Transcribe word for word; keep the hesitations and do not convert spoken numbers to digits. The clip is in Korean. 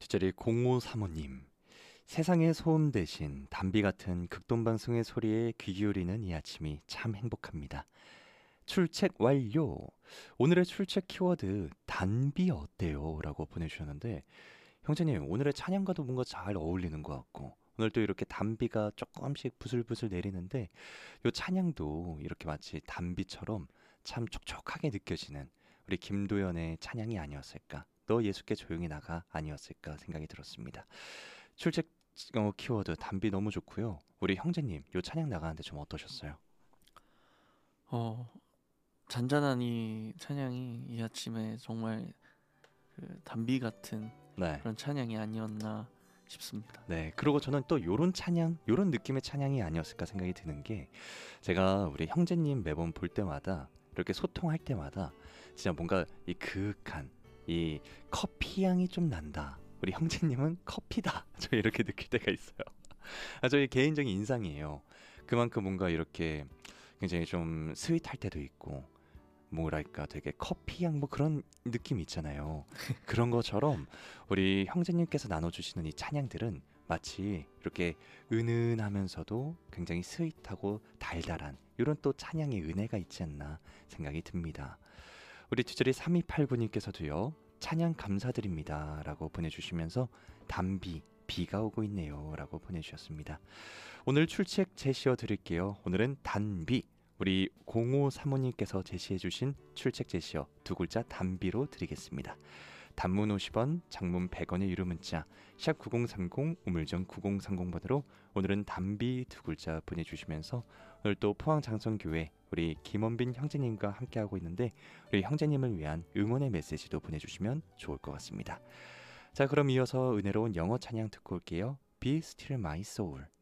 주제리 공오삼오님. 세상의 소음 대신 담비 같은 극동방송의 소리에 귀 기울이는 이 아침이 참 행복합니다. 출첵 완료. 오늘의 출첵 키워드 단비 어때요? 라고 보내주셨는데, 형제님 오늘의 찬양과도 뭔가 잘 어울리는 것 같고, 오늘 또 이렇게 단비가 조금씩 부슬부슬 내리는데 요 찬양도 이렇게 마치 단비처럼 참 촉촉하게 느껴지는 우리 김도연의 찬양이 아니었을까, 너 예수께 조용히 나가 아니었을까 생각이 들었습니다. 출첵 어, 키워드 단비 너무 좋고요. 우리 형제님 요 찬양 나가는데 좀 어떠셨어요? 어, 잔잔한 이 찬양이 이 아침에 정말 그 단비 같은 네. 그런 찬양이 아니었나 싶습니다. 네, 그리고 저는 또 요런 찬양, 요런 느낌의 찬양이 아니었을까 생각이 드는 게, 제가 우리 형제님 매번 볼 때마다 이렇게 소통할 때마다 진짜 뭔가 이 그윽한 이 커피 향이 좀 난다. 우리 형제님은 커피다. 저 이렇게 느낄 때가 있어요. 아, 저의 개인적인 인상이에요. 그만큼 뭔가 이렇게 굉장히 좀 스윗할 때도 있고, 뭐랄까 되게 커피향 뭐 그런 느낌 있잖아요. 그런 것처럼 우리 형제님께서 나눠주시는 이 찬양들은 마치 이렇게 은은하면서도 굉장히 스윗하고 달달한 이런 또 찬양의 은혜가 있지 않나 생각이 듭니다. 우리 주저리 삼이팔구님께서도요, 찬양 감사드립니다 라고 보내주시면서 담비 비가 오고 있네요 라고 보내주셨습니다. 오늘 출첵 제시어 드릴게요. 오늘은 단비, 우리 공오삼오님께서 제시해주신 출첵 제시어 두 글자 단비로 드리겠습니다. 단문 오십 원, 장문 백 원의 유료 문자 샵 구공삼공, 우물정 구공삼공번으로 오늘은 단비 두 글자 보내주시면서, 오늘 또 포항장성교회 우리 김원빈 형제님과 함께하고 있는데, 우리 형제님을 위한 응원의 메시지도 보내주시면 좋을 것 같습니다. 자, 그럼 이어서 은혜로운 영어 찬양 듣고 올게요. Be Still My Soul.